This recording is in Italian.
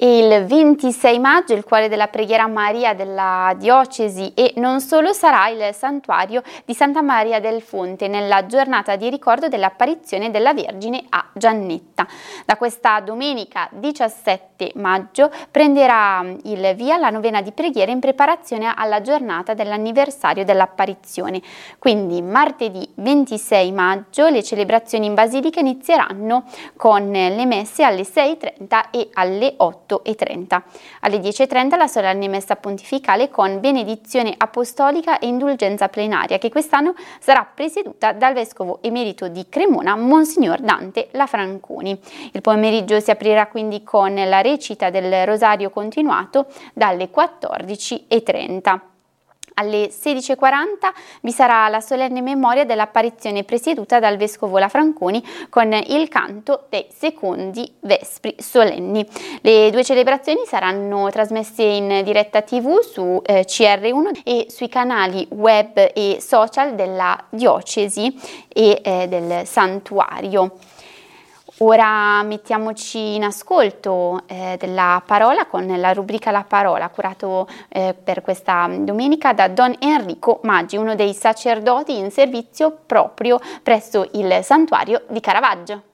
E il 26 maggio il cuore della preghiera Maria della diocesi e non solo sarà il santuario di Santa Maria del Fonte nella giornata di ricordo dell'apparizione della Vergine a Giannetta. Da questa domenica 17 maggio prenderà il via la novena di preghiera in preparazione alla giornata dell'anniversario dell'apparizione. Quindi martedì 26 maggio le celebrazioni in basilica inizieranno con le messe alle 6:30 e alle 8:30. Alle 10:30 la solenne messa pontificale con benedizione apostolica e indulgenza plenaria, che quest'anno sarà presieduta dal vescovo emerito di Cremona, Monsignor Dante Lafranconi. Il pomeriggio si aprirà quindi con la recita del Rosario continuato dalle 14:30. Alle 16:40 vi sarà la solenne memoria dell'apparizione presieduta dal vescovo Lafranconi con il canto dei secondi vespri solenni. Le due celebrazioni saranno trasmesse in diretta TV su CR1 e sui canali web e social della diocesi e del santuario. Ora mettiamoci in ascolto della parola con la rubrica La Parola, curato per questa domenica da Don Enrico Maggi, uno dei sacerdoti in servizio proprio presso il santuario di Caravaggio.